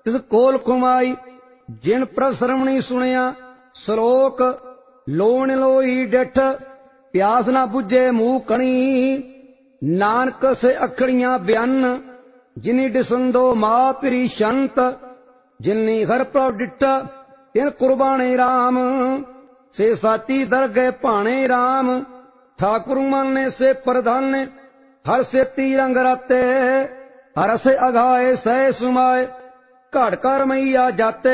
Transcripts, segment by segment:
तिस कोल कुमाई। जिन प्रभ श्रवणी सुनिया श्लोक लोण लोई डिठ। प्यास ना बुझे मुंह कणी। नानक से अखड़ियां बयान। जिनी डिसंदो मां पिरी शंत। जिनी हर प्रभ डिठा तिन कुर्बाने राम। से साती दर गए भाणे राम। ठाकुर माने से प्रधाने हर से रंग राते। हर से अघाए सह सुमाए घाट कर मैया जाते।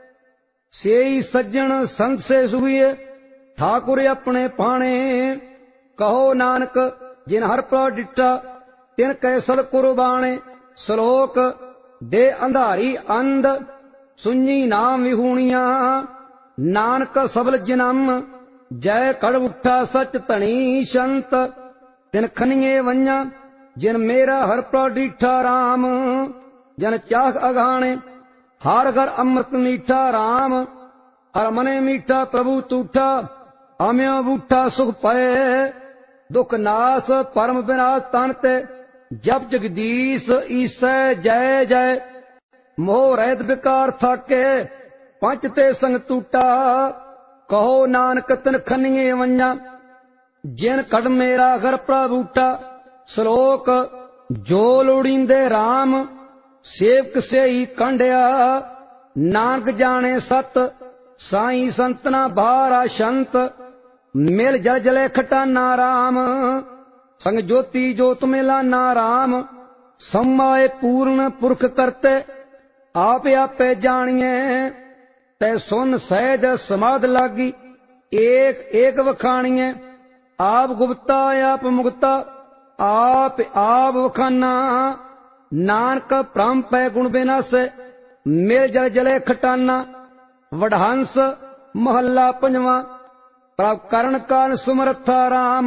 सेई सज्जन संत से सुहिए ठाकुर अपने पाणे। कहो नानक जिन हर प्रभ डिठा तिन कै सद कुर्बाने। श्लोक दे अंधारी अंध सुनी नाम विहूणिया। नानक सबल जन्म जय कड़ उठा सच धनी संत। तिन खनिए वन्या जिन मेरा हर प्रभ डिठा राम। जन चाख अघाणे हर घर अमृत मीठा राम। हर मने मीठा प्रभु तूठा। अम्यो बूठा सुख पए। दुख नाश परम विनाश तन ते। जप जगदीश ईसै जय जय। मोह रहित विकार थाके पंच ते संग टूटा। कहो नानक तिन खनिए वन्या जिन कड़ मेरा घर प्रभ उठा। श्लोक जो लोड़ींदे राम सेवक से ही कंडिया। नानक जाने सत साई संतना बारा संत। मिल जल जले खटाना राम। संग ज्योति जोत मिलाना राम। समाए पूर्ण पुरख करते आप आपे जानिए। तै सुन सहज समाध लागी एक एक वखाणिए। आप गुप्ता आप मुक्ता आप आप वखाना। नानक प्रम पै गुण बिनाश मिल जल जले खटाना। वडहंस महला पंजवा। प्रभ करण कान सुमरथा राम।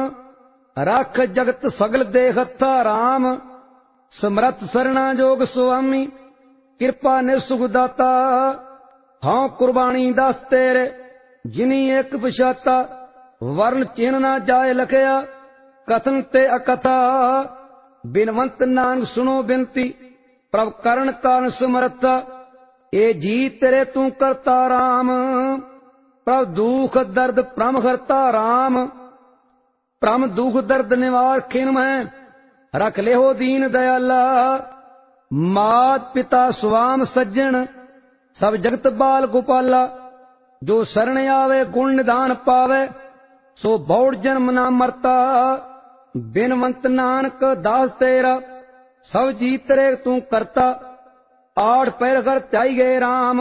रख जगत सगल देहथा राम। समरथ सरना जोग स्वामी कृपा ने सुख दाता। हाँ कुर्बानी दास तेरे जिनी एक पछाता। वर्ण चिन्ह ना जाए लखया कथन ते अकथा। बिनवंत नानक सुनो बिनती प्रभ करण कान समर्था। ए जी तेरे तू करता राम। प्रभ दुख दर्द प्रम हरता राम। प्रम दुख दर्द निवार खिन में रख ले हो दीन दयाला। मात पिता स्वाम सज्जन सब जगत बाल गोपाला। जो शरण आवे गुण निधान पावे सो बौड़ जन्म ना मरता। बिनवंत नानक दास तेरा सब जी तेरे तू करता। आठ पैर घर त्याई गए राम।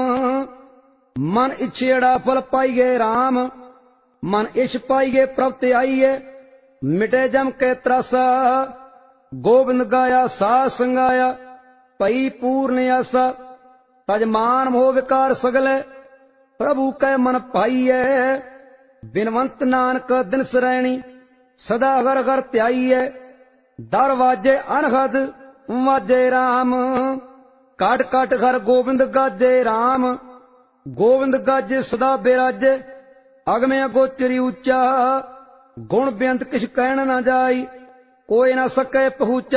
मन इच्छेड़ा फल पाई गए राम। मन इछ पाई गए प्रभ ते आईए। मिटे जम के त्रासा। गोविंद गाया सा संगाया पई पूर्ण आसा। तजमान मोह विकार सगले प्रभु कै मन पाइए। बिनवंत नानक दिन सरैणी सदा घर घर त्याइए। दर वाजे अनहद वाजे राम। काट काट घर गोविंद गाजे राम। गोविंद गाजे सदा बिराजे अगमे गोचरी ऊंचा। गुण बेअंत किछ कहन न जाई कोई न सके पहुंचा।